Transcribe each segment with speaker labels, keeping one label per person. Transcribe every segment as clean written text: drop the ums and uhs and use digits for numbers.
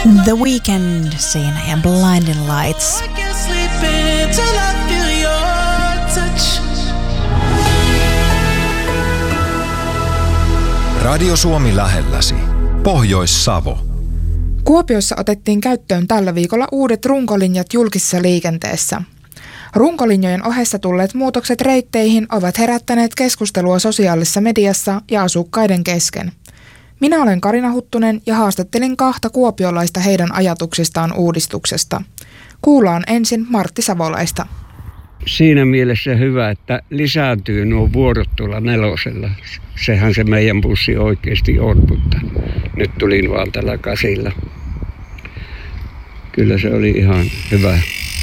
Speaker 1: The Weeknd siinä ja Blinding Lights.
Speaker 2: Radio Suomi lähelläsi. Pohjois-Savo.
Speaker 3: Kuopiossa otettiin käyttöön tällä viikolla uudet runkolinjat julkisessa liikenteessä. Runkolinjojen ohessa tulleet muutokset reitteihin ovat herättäneet keskustelua sosiaalisessa mediassa ja asukkaiden kesken. Minä olen Karina Huttunen ja haastattelin kahta kuopiolaista heidän ajatuksistaan uudistuksesta. Kuullaan ensin Martti Savolaista.
Speaker 4: Siinä mielessä hyvä, että lisääntyy nuo vuorot tuolla 4. Sehän se meidän bussi oikeasti on, mutta nyt tulin vaan tällä 8. Kyllä se oli ihan hyvä.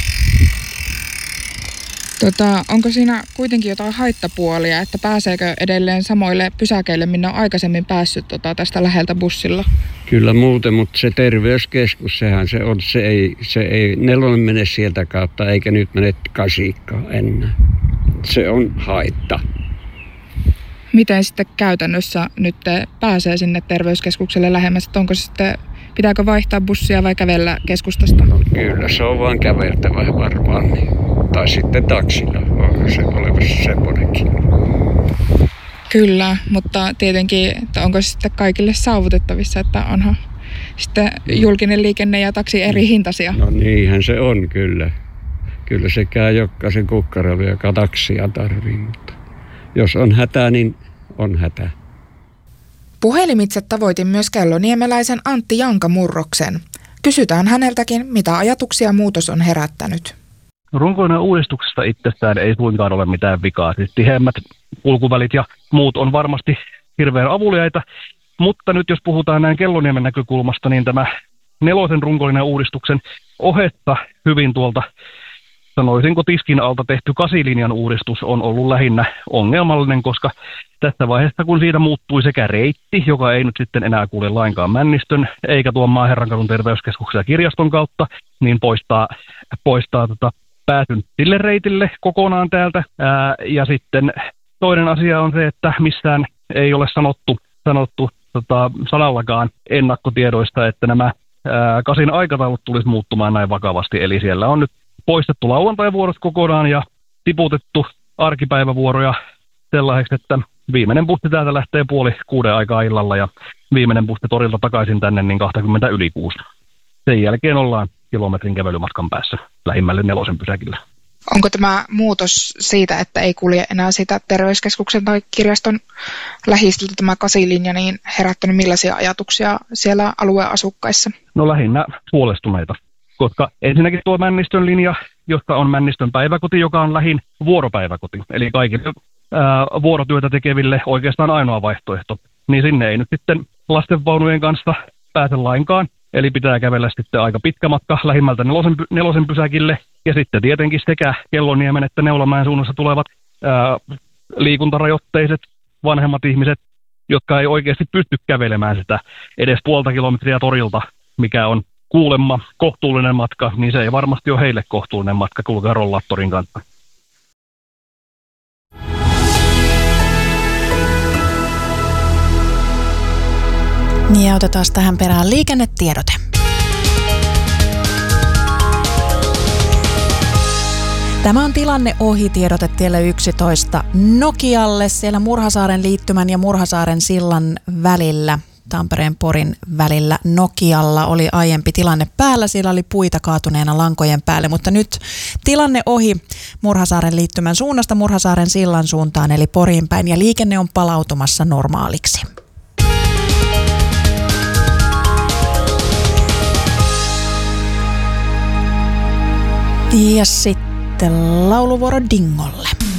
Speaker 3: Onko siinä kuitenkin jotain haittapuolia, että pääseekö edelleen samoille pysäkeille, minne on aikaisemmin päässyt tästä läheltä bussilla?
Speaker 4: Kyllä muuten, mutta se terveyskeskus, sehän se on. Se ei 4 mene sieltä kautta, eikä nyt mene 8 enää. Se on haitta.
Speaker 3: Miten sitten käytännössä nyt pääsee sinne terveyskeskukselle lähemmäs? Onko sitten, pitääkö vaihtaa bussia vai kävellä keskustasta?
Speaker 4: No, kyllä se on vaan käveltävä varmaan. Tai sitten taksilla on se olevassa semmoinenkin.
Speaker 3: Kyllä, mutta tietenkin, että onko se sitten kaikille saavutettavissa, että onhan sitten julkinen liikenne ja taksi eri hintaisia?
Speaker 4: No niinhän se on kyllä. Kyllä se käy jokaisen kukkarolla, joka taksia tarvii, mutta jos on hätä, niin on hätä.
Speaker 3: Puhelimitse tavoitin myös kelloniemeläisen Antti Janka-Murroksen. Kysytään häneltäkin, mitä ajatuksia muutos on herättänyt.
Speaker 5: Runkolinjan uudistuksesta itsestään ei suinkaan ole mitään vikaa. Siis tiheämmät kulkuvälit ja muut on varmasti hirveän avuliaita. Mutta nyt jos puhutaan näin Kelloniemen näkökulmasta, niin tämä 4. runkolinjan uudistuksen ohessa hyvin tuolta, sanoisinko tiskin alta tehty 8-linjan uudistus on ollut lähinnä ongelmallinen, koska tässä vaiheessa kun siitä muuttui sekä reitti, joka ei nyt sitten enää kulje lainkaan Männistön, eikä tuon Maaherrankadun terveyskeskuksen ja kirjaston kautta, niin poistaa pääsyn sille reitille kokonaan täältä. Ja sitten toinen asia on se, että missään ei ole sanottu sanallakaan ennakkotiedoista, että nämä 8 aikataulut tulisi muuttumaan näin vakavasti. Eli siellä on nyt poistettu lauantaivuorot kokonaan ja tiputettu arkipäivävuoroja sellaiseksi, että viimeinen bussi täältä lähtee 5:30 aikaa illalla ja viimeinen bussi torilta takaisin tänne niin 6:20. Sen jälkeen ollaan kilometrin kävelymatkan päässä lähimmälle 4. pysäkillä.
Speaker 3: Onko tämä muutos siitä, että ei kulje enää sitä terveyskeskuksen tai kirjaston lähistöltä tämä 8-linja, niin herättänyt millaisia ajatuksia siellä alueen asukkaissa?
Speaker 5: No lähinnä huolestuneita, koska ensinnäkin tuo Männistön linja, josta on Männistön päiväkoti, joka on lähin vuoropäiväkoti, eli kaikille vuorotyötä tekeville oikeastaan ainoa vaihtoehto, niin sinne ei nyt sitten lastenvaunujen kanssa pääse lainkaan. Eli pitää kävellä sitten aika pitkä matka lähimmältä 4. pysäkille. Ja sitten tietenkin sekä Kelloniemen että Neulamäen suunnassa tulevat liikuntarajoitteiset vanhemmat ihmiset, jotka ei oikeasti pysty kävelemään sitä edes 0,5 kilometriä torilta, mikä on kuulemma kohtuullinen matka, niin se ei varmasti ole heille kohtuullinen matka kulkea rollaattorin kanssa.
Speaker 1: Ja otetaan tähän perään liikennetiedote. Tämä on tilanne ohi tiedote tielle 11 Nokialle siellä Murhasaaren liittymän ja Murhasaaren sillan välillä. Tampereen Porin välillä Nokialla oli aiempi tilanne päällä. Siellä oli puita kaatuneena lankojen päälle, mutta nyt tilanne ohi Murhasaaren liittymän suunnasta Murhasaaren sillan suuntaan eli Poriin päin ja liikenne on palautumassa normaaliksi. Ja sitten lauluvuoro Dingolle.